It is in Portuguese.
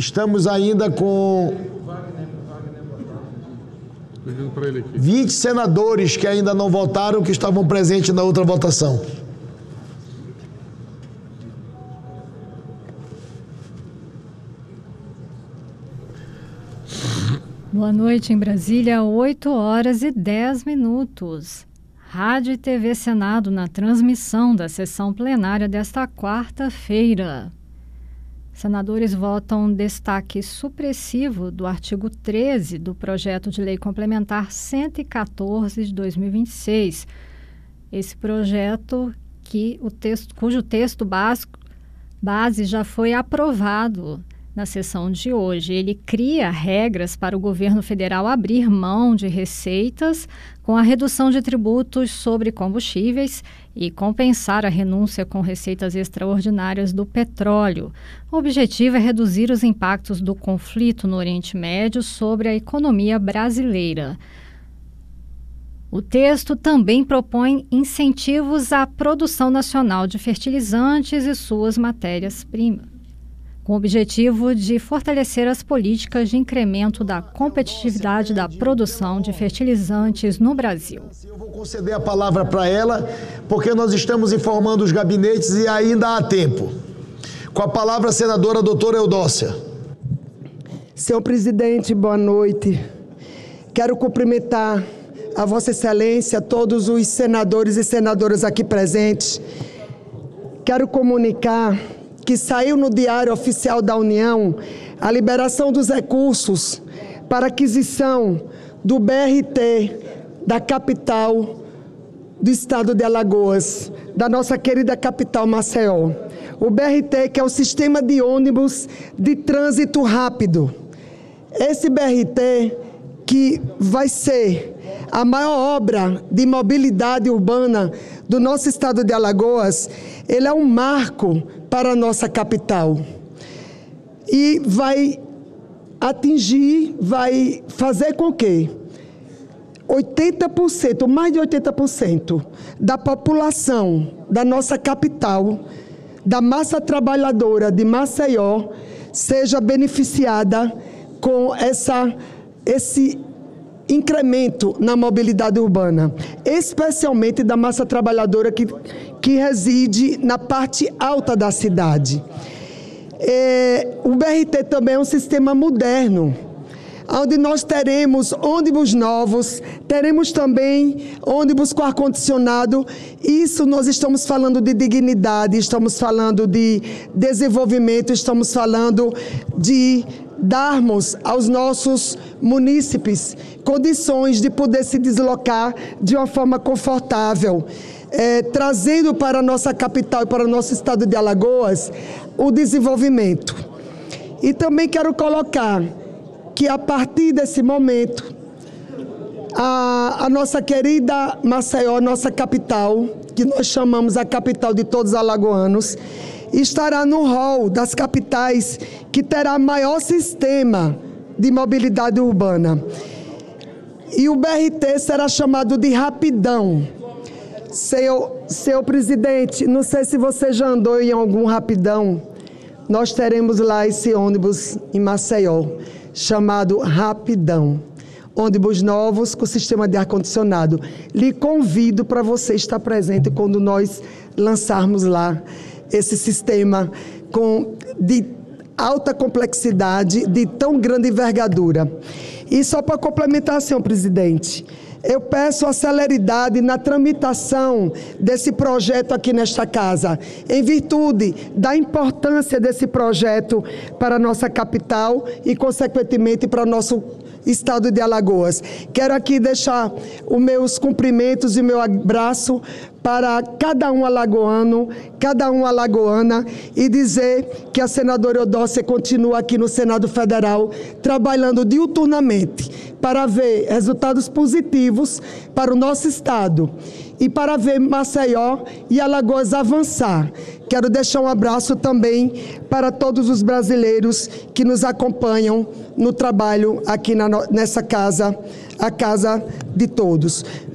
Estamos ainda com 20 senadores que ainda não votaram, que estavam presentes na outra votação. Boa noite em Brasília, 8h10. Rádio e TV Senado na transmissão da sessão plenária desta quarta-feira. Senadores votam destaque supressivo do artigo 13 do projeto de lei complementar 114 de 2026. Esse projeto cujo texto base já foi aprovado na sessão de hoje. Ele cria regras para o governo federal abrir mão de receitas com a redução de tributos sobre combustíveis e compensar a renúncia com receitas extraordinárias do petróleo. O objetivo é reduzir os impactos do conflito no Oriente Médio sobre a economia brasileira. O texto também propõe incentivos à produção nacional de fertilizantes e suas matérias-primas, com o objetivo de fortalecer as políticas de incremento da competitividade da produção de fertilizantes no Brasil. Eu vou conceder a palavra para ela, porque nós estamos informando os gabinetes e ainda há tempo. Com a palavra, a senadora doutora Eudócia. Senhor presidente, boa noite. Quero cumprimentar a Vossa Excelência, todos os senadores e senadoras aqui presentes. Quero comunicar que saiu no Diário Oficial da União a liberação dos recursos para aquisição do BRT da capital do estado de Alagoas, da nossa querida capital Maceió. O BRT, que é o sistema de ônibus de trânsito rápido. Esse BRT, que vai ser a maior obra de mobilidade urbana do nosso estado de Alagoas, ele é um marco para a nossa capital e vai fazer com que 80%, mais de 80% da população da nossa capital, da massa trabalhadora de Maceió, seja beneficiada com esse incremento na mobilidade urbana, especialmente da massa trabalhadora que reside na parte alta da cidade. O BRT também é um sistema moderno, onde nós teremos ônibus novos, teremos também ônibus com ar-condicionado. Isso nós estamos falando de dignidade, estamos falando de desenvolvimento, estamos falando de darmos aos nossos munícipes condições de poder se deslocar de uma forma confortável, trazendo para a nossa capital e para o nosso estado de Alagoas o desenvolvimento. E também quero colocar que a partir desse momento, a nossa querida Maceió, nossa capital, que nós chamamos a capital de todos os alagoanos, estará no rol das capitais que terá maior sistema de mobilidade urbana. E o BRT será chamado de Rapidão. Senhor presidente, não sei se você já andou em algum Rapidão, nós teremos lá esse ônibus em Maceió, chamado Rapidão. Ônibus novos com sistema de ar-condicionado. Lhe convido para você estar presente quando nós lançarmos lá esse sistema de alta complexidade, de tão grande envergadura. E só para complementar, senhor presidente, eu peço a celeridade na tramitação desse projeto aqui nesta casa, em virtude da importância desse projeto para a nossa capital e, consequentemente, para o nosso estado de Alagoas. Quero aqui deixar os meus cumprimentos e meu abraço para cada um alagoano, cada uma alagoana, e dizer que a senadora Eudócia continua aqui no Senado Federal trabalhando diuturnamente para ver resultados positivos para o nosso estado e para ver Maceió e Alagoas avançar. Quero deixar um abraço também para todos os brasileiros que nos acompanham no trabalho aqui nessa casa, a casa de todos.